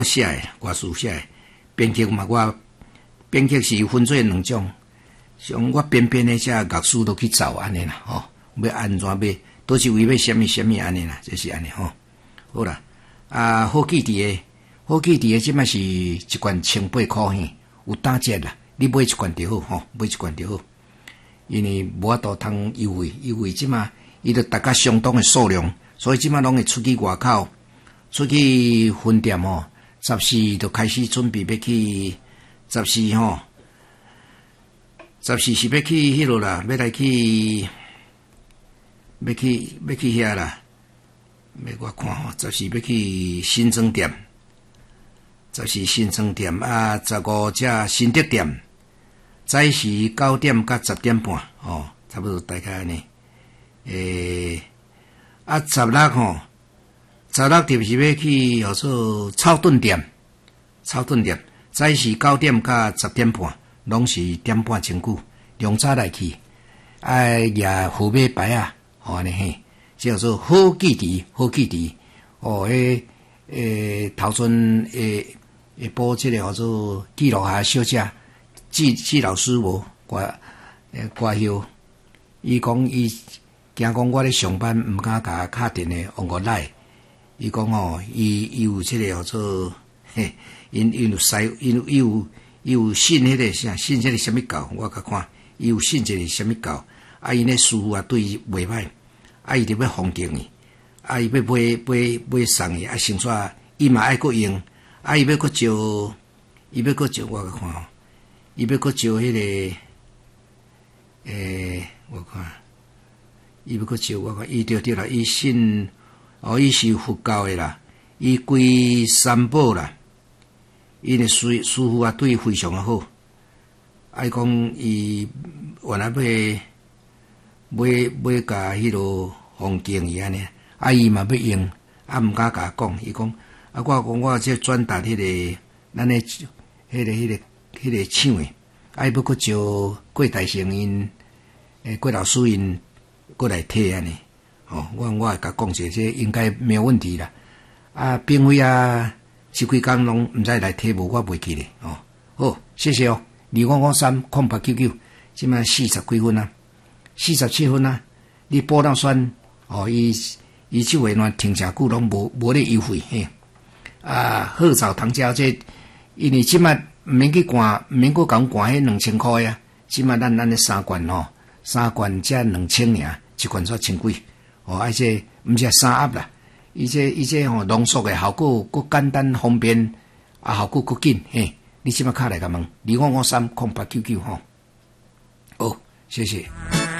写的，外事写的。编剧嘛，我编剧是分做两种，像我编的这乐师都去找安尼啦，吼，要安怎要，都是为要什么安尼啦，就是安尼吼。好啦，好记伫的即摆是一罐1800块嘿，有打折啦，你买一罐就好吼，买一罐就好。因为无法度通优惠即摆伊著大家相当的数量，所以即摆拢会出去外口，出去分店吼。14就开始准备要去14吼，14是要去迄落啦，要去遐啦。要我看吼，14要去新庄店，14新庄店15只新德店，早时9点到10点半，哦，差不多大概安尼。16吼。16就是要去叫做草顿店，早时9点到10点半，拢是点半前久，量早来去，举虎尾牌啊，吼安尼嘿，叫做好记忆，哦，头阵播这个叫做记录下小姐，季老师无挂休，伊讲伊惊讲我咧上班，毋敢甲敲电话往我来。伊讲吼，伊有这个叫做，因有信迄个啥，信这个什么教，我甲看，伊有信这个什么教，因咧师傅对伊袂歹，伊就要封敬伊，伊要买送伊，先煞伊嘛爱阁用，伊要阁招，我甲看吼，伊要阁招迄个，我看，伊要阁招，我看，伊对啦，伊信。伊是佛教的啦，伊归三宝啦，伊的师傅对伊非常的好。伊讲伊原来要甲迄落奉敬伊安尼，伊嘛要用，毋敢甲讲。伊讲我讲我这转达迄个咱的迄个厂诶，要阁招郭大成因郭老师因过来替安尼。哦，我会甲讲者，这应该没有问题啦。并非这几工拢毋知来替无，我袂记咧。哦，好，谢谢哦。25530899，即摆40几分啊，47分啊。你报到选哦，伊即位呢停诚久拢无咧优惠嘿。好早通食这，因为即摆毋免去管，毋免去讲管迄2000块啊。即摆咱咧3罐吼，3罐才2000尔，一罐煞千几。这毋是三盒啦，伊这吼浓缩的效果佫简单方便，效果佫紧嘿。你即摆敲来甲问25530899吼，好，谢谢。